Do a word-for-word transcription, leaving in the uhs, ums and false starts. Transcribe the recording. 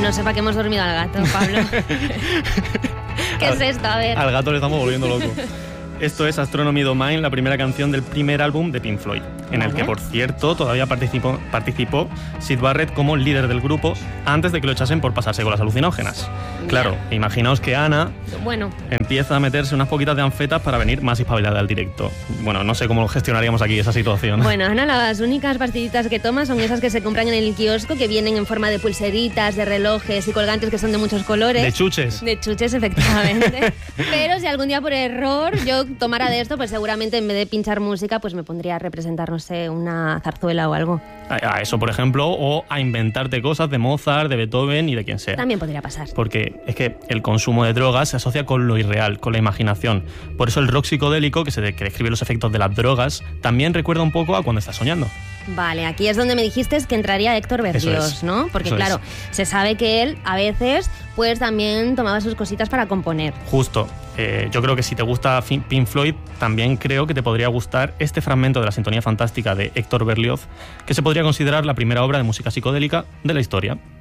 no sepa que hemos dormido al gato, Pablo. ¿Qué al, es esto? A ver. Al gato le estamos volviendo loco. Esto es Astronomy Domain, la primera canción del primer álbum de Pink Floyd, en el que, por cierto, todavía participó, participó Syd Barrett como líder del grupo antes de que lo echasen por pasarse con las alucinógenas. Claro, imaginaos que Ana bueno. empieza a meterse unas poquitas de anfetas para venir más espabilada al directo. Bueno, no sé cómo gestionaríamos aquí esa situación. Bueno, Ana, las únicas pastillitas que toma son esas que se compran en el kiosco, que vienen en forma de pulseritas, de relojes y colgantes que son de muchos colores. De chuches. De chuches, efectivamente. Pero si algún día por error yo tomara de esto, pues seguramente en vez de pinchar música, pues me pondría a representar, no sé, una zarzuela o algo. A, a eso, por ejemplo, o a inventarte cosas de Mozart, de Beethoven y de quien sea. También podría pasar. Porque es que el consumo de drogas se asocia con lo irreal, con la imaginación. Por eso el rock psicodélico, que, se de, que describe los efectos de las drogas, también recuerda un poco a cuando estás soñando. Vale, aquí es donde me dijiste que entraría Héctor Berlioz, es, ¿no? Porque claro, es. se sabe que él a veces pues también tomaba sus cositas para componer. Justo. Eh, yo creo que si te gusta Pink Floyd, también creo que te podría gustar este fragmento de la Sintonía Fantástica de Héctor Berlioz, que se podría considerar la primera obra de música psicodélica de la historia.